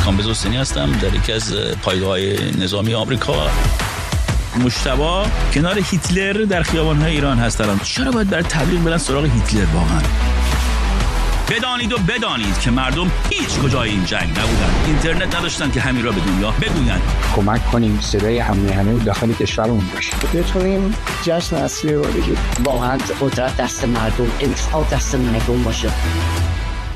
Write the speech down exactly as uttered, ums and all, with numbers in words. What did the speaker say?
کامبیز حسینی هستم در یکی از پایگاه‌های نظامی آمریکا. مجتبی کنار هیتلر در خیابان‌های ایران هستن. چرا باید برای تبلیغ برن سراغ هیتلر واقعا؟ بدانید و بدانید که مردم هیچ کجای این جنگ نبودن، اینترنت نداشتن که همین را به دنیا بگویند. کمک کنیم صدای امنی همه داخل کشورمون باشه. بتونیم جشن اصلی رو بگیریم. واقعا قدرت دست مردم، انتخاب دست مردم باشه.